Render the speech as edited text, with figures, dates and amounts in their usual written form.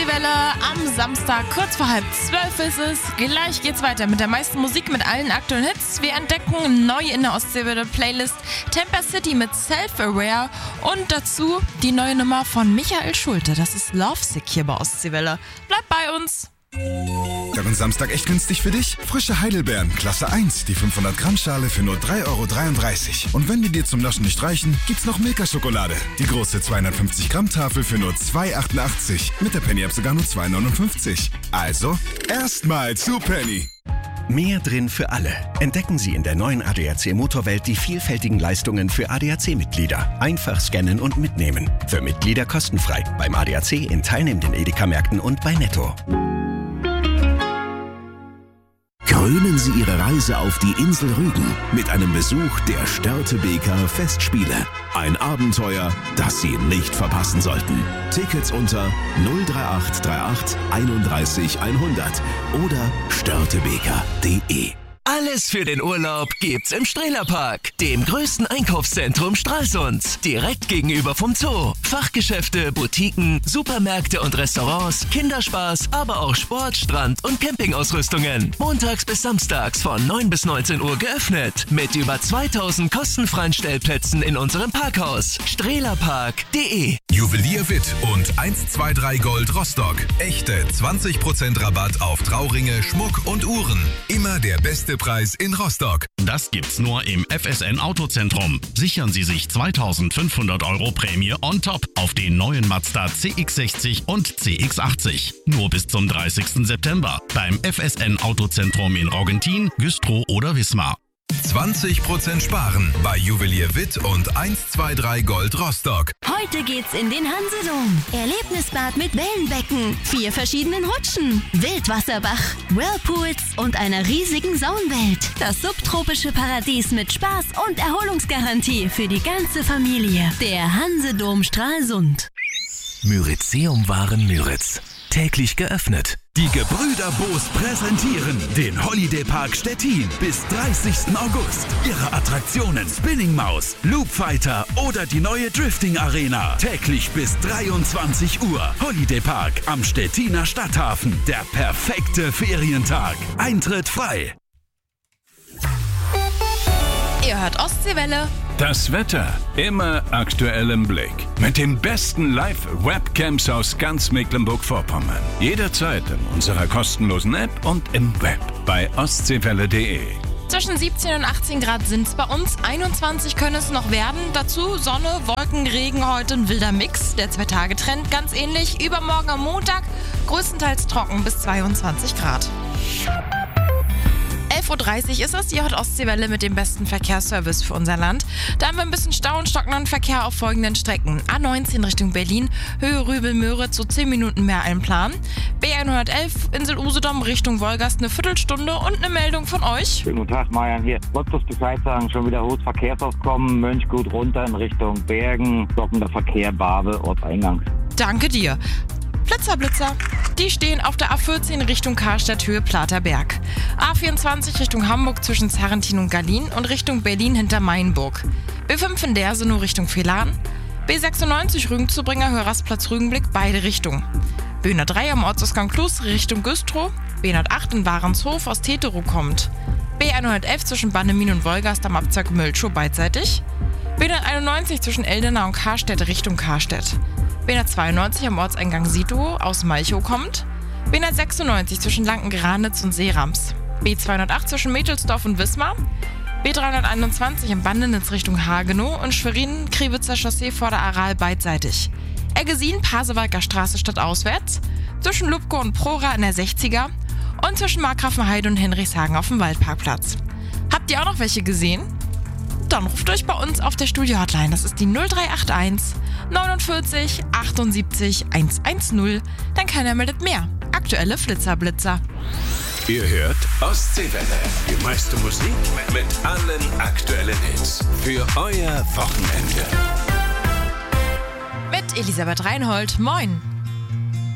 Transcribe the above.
Ostseewelle am Samstag, kurz vor 11:30 ist es. Gleich geht's weiter mit der meisten Musik, mit allen aktuellen Hits. Wir entdecken neu in der Ostseewelle-Playlist Tampa City mit Self-Aware und dazu die neue Nummer von Michael Schulte. Das ist Lovesick hier bei Ostseewelle. Bleibt bei uns. Während Samstag echt günstig für dich? Frische Heidelbeeren, Klasse 1, die 500 Gramm Schale für nur 3,33 €. Und wenn die dir zum Naschen nicht reichen, gibt's noch Milka-Schokolade. Die große 250 Gramm Tafel für nur 2,88 €. Mit der Penny-App sogar nur 2,59 €. Also, erstmal zu Penny. Mehr drin für alle. Entdecken Sie in der neuen ADAC Motorwelt die vielfältigen Leistungen für ADAC-Mitglieder. Einfach scannen und mitnehmen. Für Mitglieder kostenfrei. Beim ADAC in teilnehmenden Edeka-Märkten und bei Netto. Krönen Sie Ihre Reise auf die Insel Rügen mit einem Besuch der Störtebeker Festspiele. Ein Abenteuer, das Sie nicht verpassen sollten. Tickets unter 03838 31 100 oder störtebeker.de. Alles für den Urlaub gibt's im Strehlerpark, dem größten Einkaufszentrum Stralsunds. Direkt gegenüber vom Zoo. Fachgeschäfte, Boutiquen, Supermärkte und Restaurants, Kinderspaß, aber auch Sport, Strand- und Campingausrüstungen. Montags bis samstags von 9 bis 19 Uhr geöffnet. Mit über 2000 kostenfreien Stellplätzen in unserem Parkhaus. Strehlerpark.de. Juwelier Witt und 123 Gold Rostock. Echte 20% Rabatt auf Trauringe, Schmuck und Uhren. Immer der beste Preis in Rostock. Das gibt's nur im FSN Autozentrum. Sichern Sie sich 2.500 € Prämie on top auf den neuen Mazda CX-60 und CX-80. Nur bis zum 30. September beim FSN Autozentrum in Roggentin, Güstrow oder Wismar. 20% sparen bei Juwelier Witt und 123 Gold Rostock. Heute geht's in den Hansedom. Erlebnisbad mit Wellenbecken, 4 verschiedenen Rutschen, Wildwasserbach, Whirlpools und einer riesigen Saunwelt. Das subtropische Paradies mit Spaß und Erholungsgarantie für die ganze Familie. Der Hansedom Stralsund. Myrizeum Waren Täglich geöffnet. Die Gebrüder Boos präsentieren den Holiday Park Stettin bis 30. August. Ihre Attraktionen Spinning Maus, Loop Fighter oder die neue Drifting Arena. Täglich bis 23 Uhr. Holiday Park am Stettiner Stadthafen. Der perfekte Ferientag. Eintritt frei. Ihr hört Ostseewelle. Das Wetter immer aktuell im Blick. Mit den besten Live-Webcams aus ganz Mecklenburg-Vorpommern. Jederzeit in unserer kostenlosen App und im Web bei ostseewelle.de. Zwischen 17 und 18 Grad sind es bei uns. 21 können es noch werden. Dazu Sonne, Wolken, Regen, heute ein wilder Mix. Der 2-Tage-Trend ganz ähnlich. Übermorgen am Montag größtenteils trocken bis 22 Grad. 11:30 Uhr ist es, ihr hört Ostseewelle mit dem besten Verkehrsservice für unser Land. Da haben wir ein bisschen Stau und stockenden Verkehr auf folgenden Strecken. A19 Richtung Berlin, Höhe Rübel-Möhre zu 10 Minuten mehr ein Plan. B111 Insel Usedom Richtung Wolgast eine Viertelstunde und eine Meldung von euch. Schönen guten Tag, Marian hier. Wollte bloß Bescheid sagen, schon wieder hohes Verkehrsaufkommen, Mönchgut runter in Richtung Bergen, stockender Verkehr, Barbe, Ortseingang. Danke dir. Blitzer. Die stehen auf der A14 Richtung Karstadt Höhe Platerberg. A24 Richtung Hamburg zwischen Zarrentin und Gallien und Richtung Berlin hinter Mainburg. B5 in Dersenow Richtung Vehlan. B96 Rügenzubringer Hörersplatz Rügenblick beide Richtungen. B103 am Ortsausgang Klus Richtung Güstrow. B108 in Warenshof aus Teterow kommt. B111 zwischen Bannemin und Wolgast am Abzweig Möltschow beidseitig. B191 zwischen Eldena und Karstedt Richtung Karstedt. B192 am Ortseingang Sitow aus Malchow kommt. B196 zwischen Lanken-Granitz und Seerams. B208 zwischen Mädelsdorf und Wismar. B321 im Bandenitz Richtung Hagenow und Schwerin-Kriwitzer Chaussee vor der Aral beidseitig. Eggesin, Pasewalker Straße stadtauswärts. Zwischen Lubko und Prora in der 60er. Und zwischen Markgrafenheide und Henrichshagen auf dem Waldparkplatz. Habt ihr auch noch welche gesehen? Dann ruft euch bei uns auf der Studio-Hotline. Das ist die 0381 49 78 110. Dann keiner meldet mehr. Aktuelle Flitzer-Blitzer. Ihr hört Ostseewelle. Die meiste Musik mit allen aktuellen Hits. Für euer Wochenende. Mit Elisabeth Reinhold. Moin.